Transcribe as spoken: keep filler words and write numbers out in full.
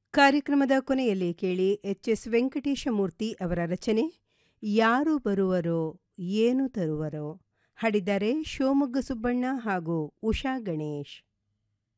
ಕಾರ್ಯಕ್ರಮದ ಕೊನೆಯಲ್ಲಿ ಕೇಳಿ ಎಚ್ ಎಸ್ ವೆಂಕಟೇಶಮೂರ್ತಿ ಅವರ ರಚನೆ ಯಾರು ಬರುವರೋ ಏನು ತರುವರೋ. ಹಾಡಿದ್ದಾರೆ ಶಿವಮೊಗ್ಗ ಸುಬ್ಬಣ್ಣ ಹಾಗೂ ಉಷಾ ಗಣೇಶ್.